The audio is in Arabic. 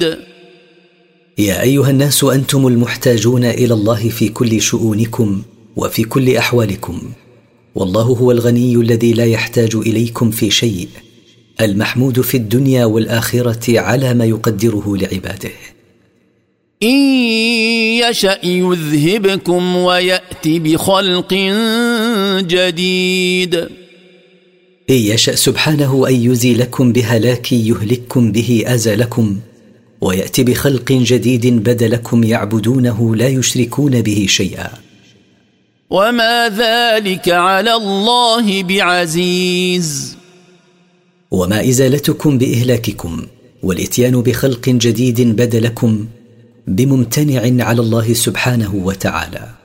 يا أيها الناس أنتم المحتاجون إلى الله في كل شؤونكم وفي كل أحوالكم، والله هو الغني الذي لا يحتاج إليكم في شيء، المحمود في الدنيا والآخرة على ما يقدره لعباده. إن يشأ يذهبكم ويأتي بخلق جديد. إن يشأ سبحانه أن يزيلكم بهلاك يهلككم به أزلكم، ويأتي بخلق جديد بدلكم يعبدونه لا يشركون به شيئا. وما ذلك على الله بعزيز. وما إزالتكم بإهلاككم والإتيان بخلق جديد بدلكم بممتنع على الله سبحانه وتعالى.